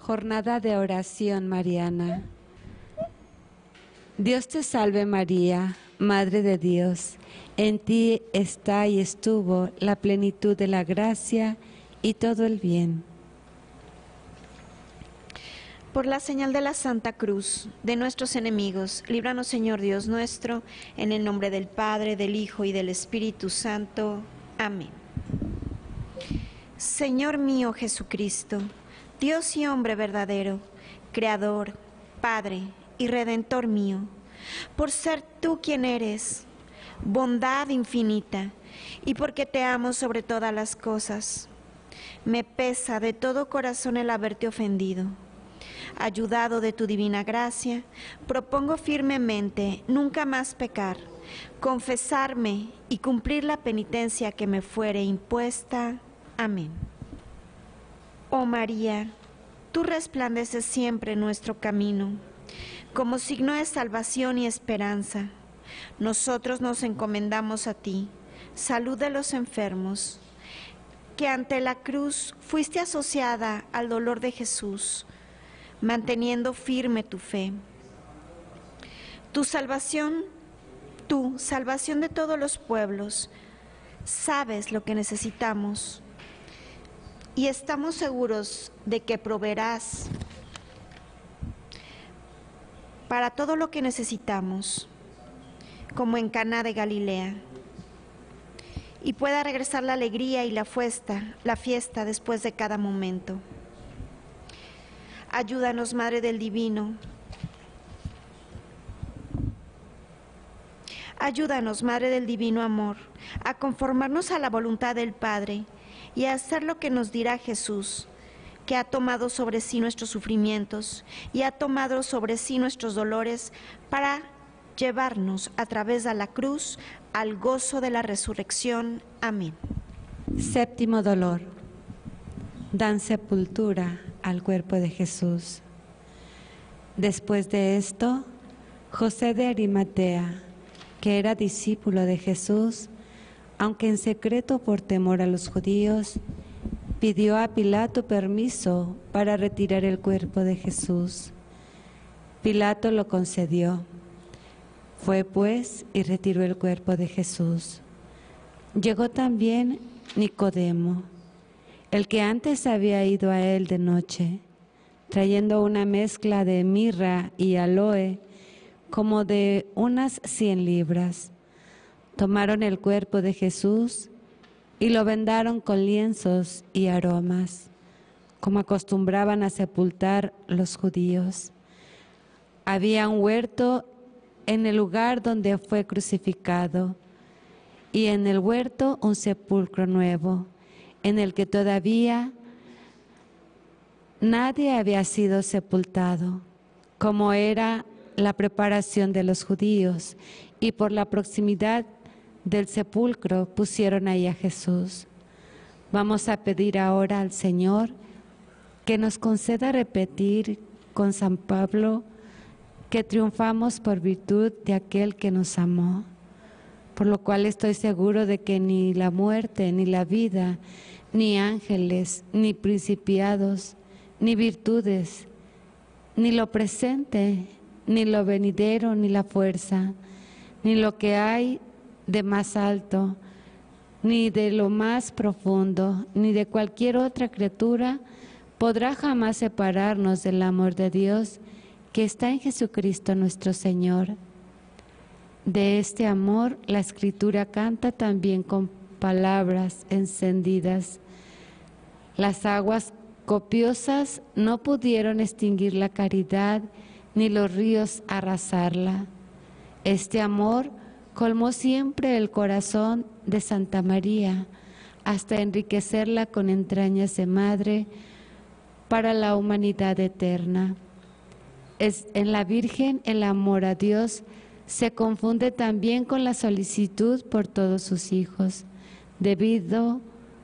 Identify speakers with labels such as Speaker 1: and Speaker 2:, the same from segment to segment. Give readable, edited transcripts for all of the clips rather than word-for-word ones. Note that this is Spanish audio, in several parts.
Speaker 1: Jornada de oración mariana. Dios te salve María, Madre de Dios. En ti está y estuvo la plenitud de la gracia y todo el bien.
Speaker 2: Por la señal de la Santa Cruz de nuestros enemigos, líbranos Señor Dios nuestro, en el nombre del Padre, del Hijo y del Espíritu Santo. Amén. Señor mío Jesucristo, Dios y hombre verdadero, Creador, Padre y Redentor mío, por ser tú quien eres, bondad infinita, y porque te amo sobre todas las cosas, me pesa de todo corazón el haberte ofendido. Ayudado de tu divina gracia, propongo firmemente nunca más pecar, confesarme y cumplir la penitencia que me fuere impuesta. Amén. Oh María, tú resplandeces siempre en nuestro camino, como signo de salvación y esperanza. Nosotros nos encomendamos a ti, salud de los enfermos, que ante la cruz fuiste asociada al dolor de Jesús, manteniendo firme tu fe. Tu salvación de todos los pueblos, sabes lo que necesitamos y estamos seguros de que proveerás para todo lo que necesitamos, como en Caná de Galilea, y pueda regresar la alegría y la fiesta después de cada momento. Ayúdanos, Madre del Divino. Ayúdanos, Madre del Divino Amor, a conformarnos a la voluntad del Padre y a hacer lo que nos dirá Jesús, que ha tomado sobre sí nuestros sufrimientos y ha tomado sobre sí nuestros dolores para llevarnos a través de la cruz al gozo de la resurrección. Amén.
Speaker 1: Séptimo dolor. Dan sepultura al cuerpo de Jesús. Después de esto, José de Arimatea, que era discípulo de Jesús, aunque en secreto por temor a los judíos, pidió a Pilato permiso para retirar el cuerpo de Jesús. Pilato lo concedió. Fue pues y retiró el cuerpo de Jesús. Llegó también Nicodemo, el que antes había ido a él de noche, trayendo una mezcla de mirra y aloe, como de unas 100 libras. Tomaron el cuerpo de Jesús y lo vendaron con lienzos y aromas, como acostumbraban a sepultar los judíos. Había un huerto en el lugar donde fue crucificado, y en el huerto un sepulcro nuevo, en el que todavía nadie había sido sepultado, como era la preparación de los judíos, y por la proximidad del sepulcro pusieron ahí a Jesús. Vamos a pedir ahora al Señor que nos conceda repetir con San Pablo que triunfamos por virtud de aquel que nos amó, por lo cual estoy seguro de que ni la muerte, ni la vida, ni ángeles, ni principados, ni virtudes, ni lo presente, ni lo venidero, ni la fuerza, ni lo que hay de más alto, ni de lo más profundo, ni de cualquier otra criatura podrá jamás separarnos del amor de Dios que está en Jesucristo nuestro Señor. De este amor la Escritura canta también con palabras encendidas. Las aguas copiosas no pudieron extinguir la caridad, ni los ríos arrasarla. Este amor colmó siempre el corazón de Santa María, hasta enriquecerla con entrañas de madre para la humanidad eterna. En la Virgen el amor a Dios se confunde también con la solicitud por todos sus hijos, debido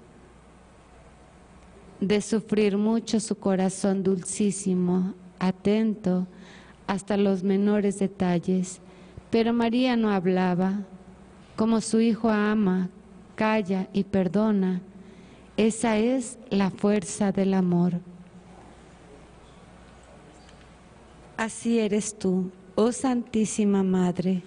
Speaker 1: de sufrir mucho su corazón dulcísimo, atento hasta los menores detalles. Pero María no hablaba. Como su Hijo ama, calla y perdona. Esa es la fuerza del amor. Así eres tú, oh Santísima Madre.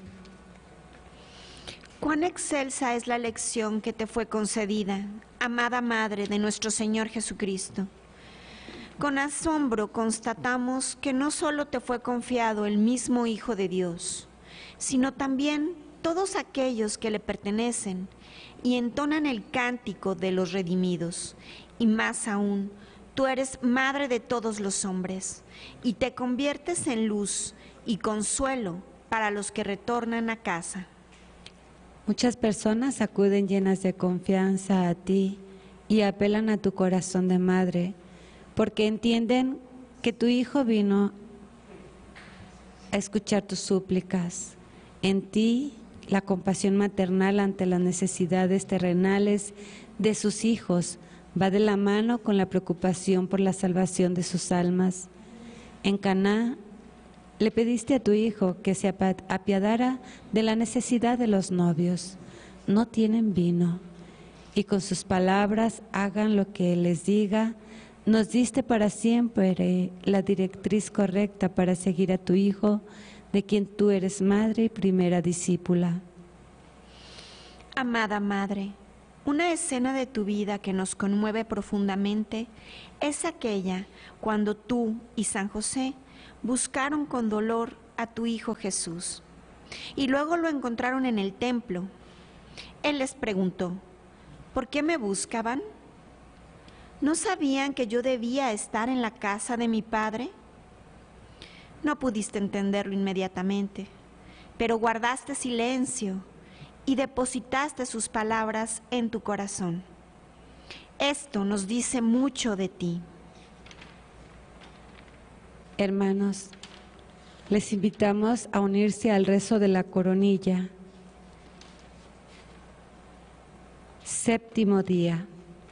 Speaker 2: Cuán excelsa es la elección que te fue concedida, amada Madre de nuestro Señor Jesucristo. Con asombro constatamos que no solo te fue confiado el mismo Hijo de Dios, sino también todos aquellos que le pertenecen y entonan el cántico de los redimidos. Y más aún, tú eres Madre de todos los hombres, y te conviertes en luz y consuelo para los que retornan a casa.
Speaker 1: Muchas personas acuden llenas de confianza a ti y apelan a tu corazón de madre, porque entienden que tu Hijo vino a escuchar tus súplicas. En ti, la compasión maternal ante las necesidades terrenales de sus hijos va de la mano con la preocupación por la salvación de sus almas. En Caná, le pediste a tu Hijo que se apiadara de la necesidad de los novios. No tienen vino, y con sus palabras hagan lo que Él les diga. Nos diste para siempre la directriz correcta para seguir a tu Hijo, de quien tú eres madre y primera discípula.
Speaker 2: Amada Madre, una escena de tu vida que nos conmueve profundamente es aquella cuando tú y San José buscaron con dolor a tu Hijo Jesús y luego lo encontraron en el templo. Él les preguntó, ¿por qué me buscaban? ¿No sabían que yo debía estar en la casa de mi Padre? No pudiste entenderlo inmediatamente, pero guardaste silencio y depositaste sus palabras en tu corazón. Esto nos dice mucho de ti.
Speaker 1: Hermanos, les invitamos a unirse al rezo de la coronilla. Séptimo día.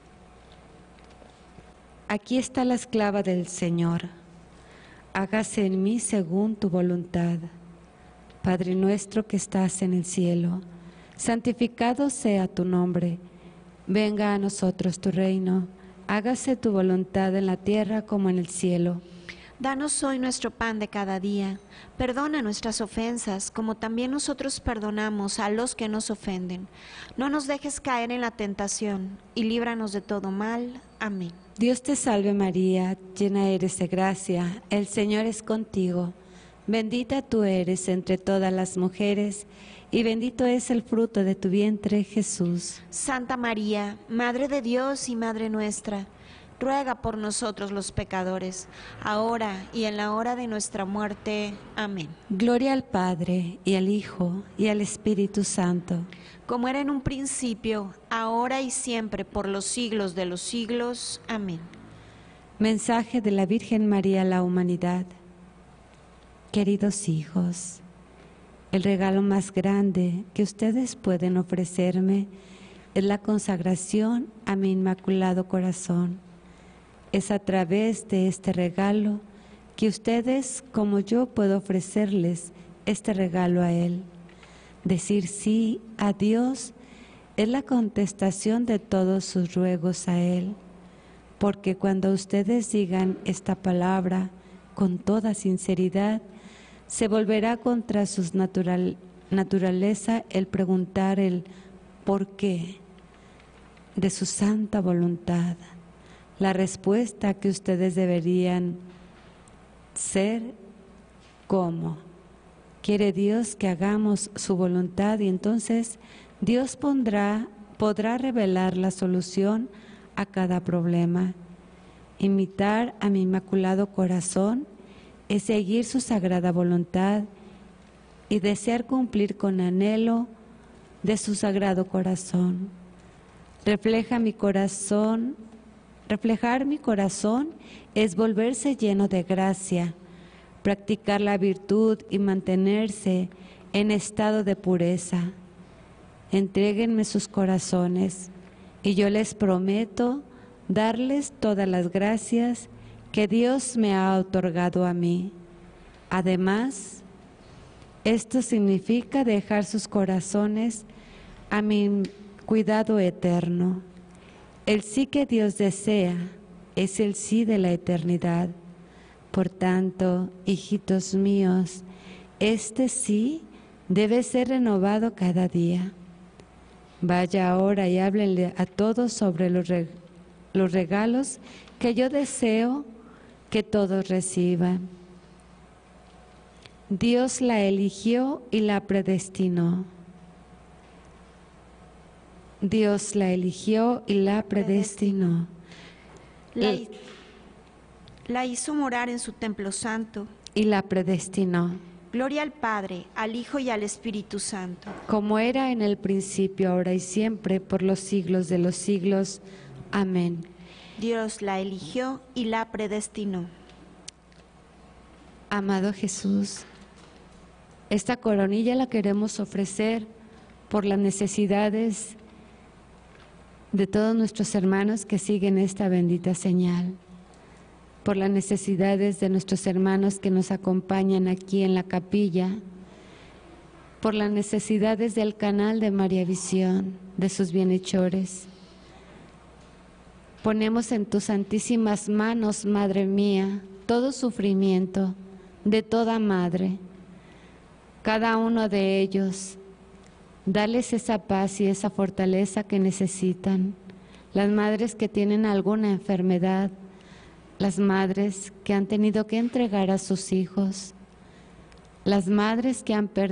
Speaker 1: Aquí está la esclava del Señor. Hágase en mí según tu voluntad. Padre nuestro que estás en el cielo, santificado sea tu nombre. Venga a nosotros tu reino. Hágase tu voluntad en la tierra como en el cielo.
Speaker 2: Danos hoy nuestro pan de cada día. Perdona nuestras ofensas, como también nosotros perdonamos a los que nos ofenden. No nos dejes caer en la tentación, y líbranos de todo mal. Amén.
Speaker 1: Dios te salve María, llena eres de gracia, el Señor es contigo. Bendita tú eres entre todas las mujeres, y bendito es el fruto de tu vientre, Jesús.
Speaker 2: Santa María, Madre de Dios y Madre nuestra, ruega por nosotros los pecadores, ahora y en la hora de nuestra muerte. Amén.
Speaker 1: Gloria al Padre, y al Hijo, y al Espíritu Santo.
Speaker 2: Como era en un principio, ahora y siempre, por los siglos de los siglos. Amén.
Speaker 1: Mensaje de la Virgen María a la humanidad. Queridos hijos, el regalo más grande que ustedes pueden ofrecerme es la consagración a mi Inmaculado Corazón. Es a través de este regalo que ustedes, como yo, puedo ofrecerles este regalo a Él. Decir sí a Dios es la contestación de todos sus ruegos a Él, porque cuando ustedes digan esta palabra con toda sinceridad, se volverá contra su naturaleza el preguntar el por qué de su santa voluntad. La respuesta que ustedes deberían ser ¿cómo? Quiere Dios que hagamos su voluntad y entonces Dios podrá revelar la solución a cada problema. Imitar a mi Inmaculado Corazón es seguir su sagrada voluntad y desear cumplir con anhelo de su sagrado corazón. Reflejar mi corazón es volverse lleno de gracia, practicar la virtud y mantenerse en estado de pureza. Entréguenme sus corazones y yo les prometo darles todas las gracias que Dios me ha otorgado a mí. Además, esto significa dejar sus corazones a mi cuidado eterno. El sí que Dios desea es el sí de la eternidad. Por tanto, hijitos míos, este sí debe ser renovado cada día. Vaya ahora y háblenle a todos sobre los regalos que yo deseo que todos reciban. Dios la eligió y la predestinó. Dios la eligió y la predestinó.
Speaker 2: La hizo morar en su templo santo.
Speaker 1: Y la predestinó.
Speaker 2: Gloria al Padre, al Hijo y al Espíritu Santo.
Speaker 1: Como era en el principio, ahora y siempre, por los siglos de los siglos. Amén.
Speaker 2: Dios la eligió y la predestinó.
Speaker 1: Amado Jesús, esta coronilla la queremos ofrecer por las necesidades de todos nuestros hermanos que siguen esta bendita señal, por las necesidades de nuestros hermanos que nos acompañan aquí en la capilla, por las necesidades del canal de María Visión, de sus bienhechores. Ponemos en tus santísimas manos, Madre mía, todo sufrimiento de toda madre, cada uno de ellos. Dales esa paz y esa fortaleza que necesitan. Las madres que tienen alguna enfermedad, las madres que han tenido que entregar a sus hijos, las madres que han perdido